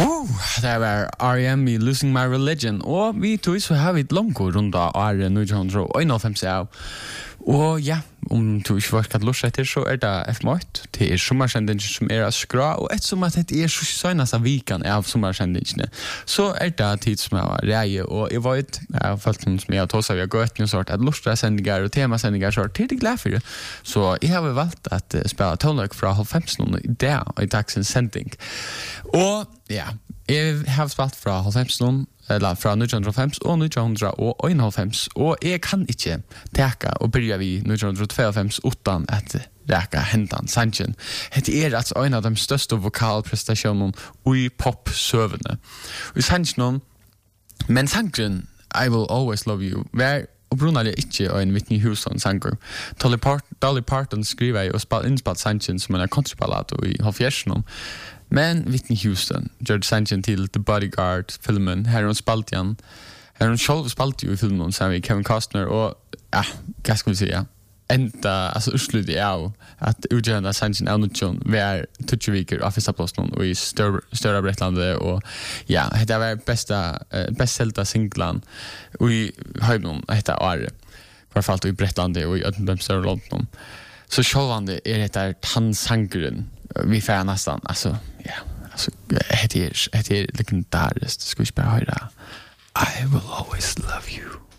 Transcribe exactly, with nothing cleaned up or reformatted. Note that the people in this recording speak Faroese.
Oh, det var R E M i Losing My Religion, og vi tog så har vi et longo rundt av året nittonhundraåttioenhefems av. Og ja, om du ikke var skal lusse etter, så er det F M åtte til er sommersendingen som er av skra, og ettersom at det er så søgnast av vikan av sommersendingene, så er det tid som jeg var reie, og jeg vet, jeg har følt noen som jeg har tåst av, jeg har gått noen sort, at lusse sendinger og temasendinger, så er det glad for det. Så jeg har valgt at uh, spille toneløk fra halvfemsen i dag, og i dagsens sending. Og ja, jeg har spilt fra halvfemsen, eller fra nittonhundrafems og nittonhundraåttioenhefems, og jeg kan ikke teka og byrja vi nittonhundratvåfems utan at reka hendan sanchen. Det er altså en av de største vokalprestasjonene i pop-søvene. Og sanchen, men sanchen I Will Always Love You, var og brunnar det ikke av en Whitney Houston-sanger. Dolly, Part Dolly Parton skriver og spalt innspalt sanchen som en kontraballad i halvfjersen. Men Whitney Houston, George Sanchin til The Bodyguard-filmen, her hun spalt igjen. Her hun selv spalt jo i filmen sammen med Kevin Costner, og ja, hva skal vi si, ja? Enda, altså utsluttet er jo at utgjørende Sanchin er nødvendig ved Tutscheviker av Fyrstaplåsen og i Større Brettlandet, og ja, det var besta, best selta singlen og i høyden etter året, i hvert fall i Brettlandet og i Ødenbøm Større London. Så sjølvande er dette tannsangeren, vi får nästan, alltså, ja, alltså, det är, det är legendariskt, ska vi bara höra I Will Always Love You.